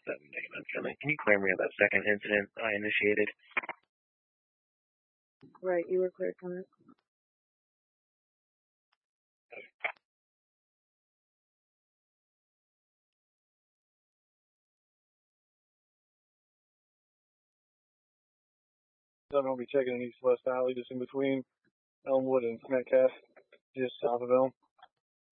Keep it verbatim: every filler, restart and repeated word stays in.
seven negative feeling. Can you clear me of that second incident I initiated? Right, you were cleared from it. I'm going to be checking an east-west alley just in between Elmwood and Metcalf, just south of Elm.